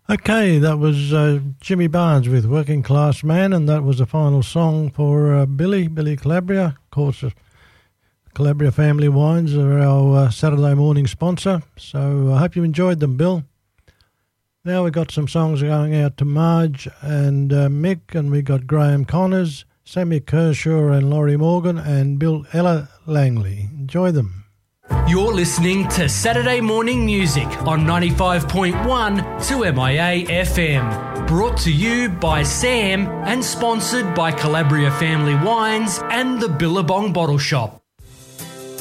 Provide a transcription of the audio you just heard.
Okay, that was Jimmy Barnes with Working Class Man, and that was the final song for Billy Calabria. Of course, Calabria Family Wines are our Saturday morning sponsor, so I hope you enjoyed them, Bill. Now we've got some songs going out to Marge and Mick, and we got Graham Connors, Sammy Kershaw and Laurie Morgan, and Ella Langley. Enjoy them. You're listening to Saturday Morning Music on 95.1 2MIA FM. Brought to you by Sam and sponsored by Calabria Family Wines and the Billabong Bottle Shop.